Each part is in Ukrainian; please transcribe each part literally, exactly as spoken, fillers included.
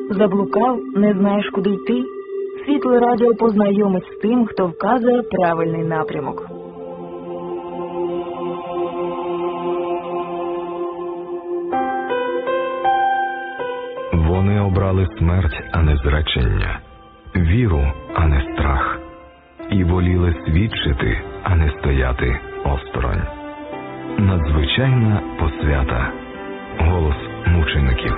Заблукав, не знаєш, куди йти? Світле радіо познайомить з тим, хто вказує правильний напрямок. Вони обрали смерть, а не зречення, віру, а не страх, і воліли свідчити, а не стояти осторонь. Надзвичайна посвята. Голос мучеників.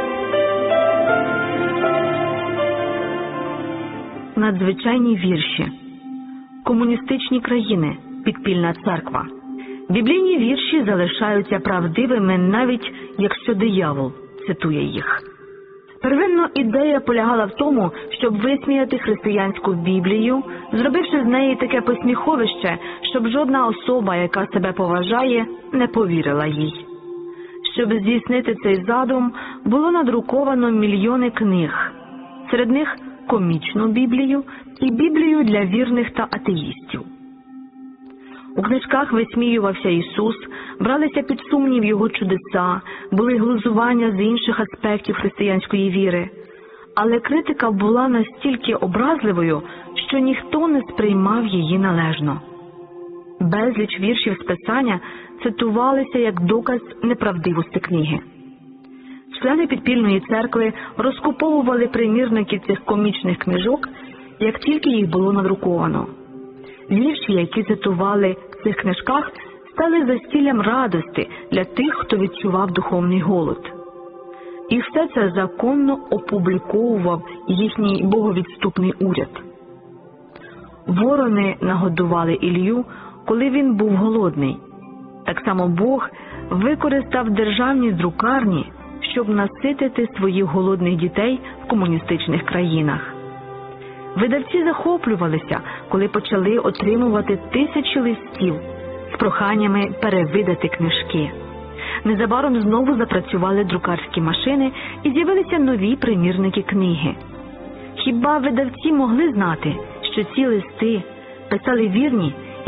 Надзвичайні вірші. Комуністичні країни. Підпільна церква. Біблійні вірші залишаються правдивими, навіть якщо диявол цитує їх. Первинно ідея полягала в тому, щоб висміяти християнську Біблію, зробивши з неї таке посміховище, щоб жодна особа, яка себе поважає, не повірила їй. Щоб здійснити цей задум, було надруковано мільйони книг. Серед них комічну Біблію і Біблію для вірних та атеїстів. У книжках висміювався Ісус, бралися під сумнів Його чудеса, були глузування з інших аспектів християнської віри. Але критика була настільки образливою, що ніхто не сприймав її належно. Безліч віршів з Писання цитувалися як доказ неправдивості книги. Члени підпільної церкви розкуповували примірники цих комічних книжок, як тільки їх було надруковано. Вірші, які цитували в цих книжках, стали застіллям радости для тих, хто відчував духовний голод. І все це законно опубліковував їхній боговідступний уряд. Ворони нагодували Ілью, коли він був голодний. Так само Бог використав державні друкарні, щоб наситити своїх голодних дітей в комуністичних країнах. Видавці захоплювалися, коли почали отримувати тисячі листів з проханнями перевидати книжки. Незабаром знову запрацювали друкарські машини і з'явилися нові примірники книги. Хіба видавці могли знати, що ці листи писали вірні,